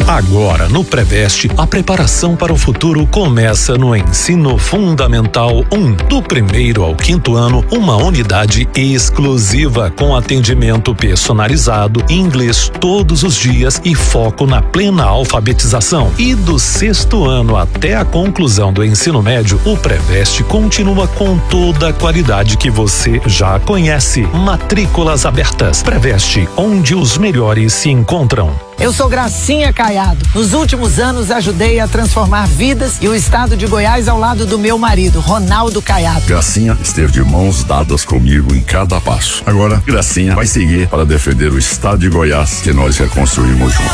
Agora, no Preveste, a preparação para o futuro começa no Ensino Fundamental 1. Do primeiro ao quinto ano, uma unidade exclusiva com atendimento personalizado, inglês todos os dias e foco na plena alfabetização. E do sexto ano até a conclusão do ensino médio, o Preveste continua com toda a qualidade que você já conhece. Matrículas abertas. Preveste, onde os melhores se encontram. Eu sou Gracinha Caiado. Nos últimos anos ajudei a transformar vidas e o estado de Goiás ao lado do meu marido, Ronaldo Caiado. Gracinha esteve de mãos dadas comigo em cada passo. Agora, Gracinha vai seguir para defender o estado de Goiás que nós reconstruímos juntos.